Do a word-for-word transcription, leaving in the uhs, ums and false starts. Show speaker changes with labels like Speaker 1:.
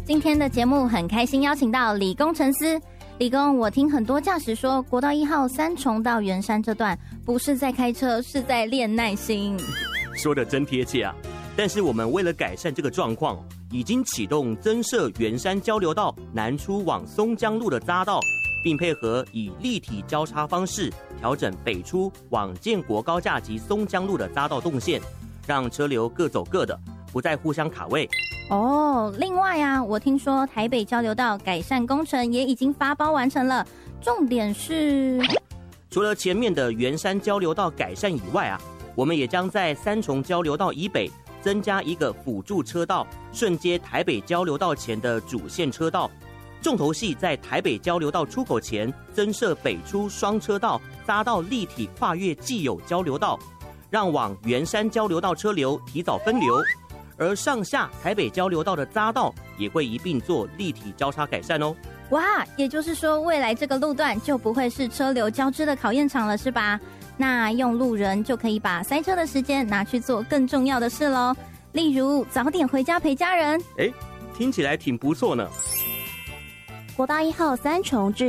Speaker 1: 今天的节目很开心邀请到李工程师。李工，我听很多驾驶说，国道一号三重到圆山这段不是在开车，是在练耐心。
Speaker 2: 说得真贴切啊！但是我们为了改善这个状况，已经启动增设圆山交流道南出往松江路的匝道，并配合以立体交叉方式调整北出往建国高架及松江路的匝道动线，让车流各走各的，不再互相卡位。
Speaker 1: 哦，另外啊，我听说台北交流道改善工程也已经发包完成了，重点是，
Speaker 2: 除了前面的圆山交流道改善以外啊，我们也将在三重交流道以北增加一个辅助车道，顺接台北交流道前的主线车道。重头戏在台北交流道出口前增设北出双车道，匝道立体跨越既有交流道，让往圆山交流道车流提早分流。而上下台北交流道的匝道也会一并做立体交叉改善哦。
Speaker 1: 哇，也就是说未来这个路段就不会是车流交织的考验场了，是吧？那用路人就可以把塞车的时间拿去做更重要的事咯，例如早点回家陪家人。
Speaker 2: 诶，听起来挺不错呢。
Speaker 3: 国道一号三重至